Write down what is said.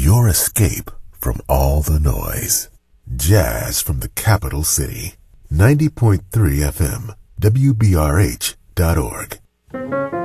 your escape from all the noise. Jazz from the capital city. 90.3 FM, WBRH.org.